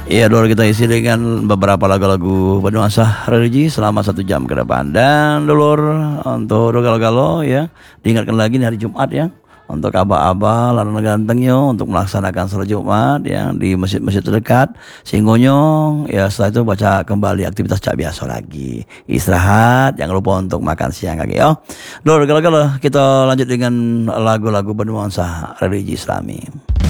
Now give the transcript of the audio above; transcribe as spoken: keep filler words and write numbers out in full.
Iya, dulu kita isi dengan beberapa lagu-lagu bernuansa religi selama satu jam ke depan. Dan dulur, untuk galau-galau ya, diingatkan lagi nih hari Jumat ya, untuk abah-abah lalu ganteng yo untuk melaksanakan sholat Jumat yang di masjid-masjid terdekat. Singgonyong ya, setelah itu baca kembali aktivitas cak biasa lagi. Istirahat, jangan lupa untuk makan siang lagi yo. Dulur, galau-galau kita lanjut dengan lagu-lagu bernuansa religi Islami.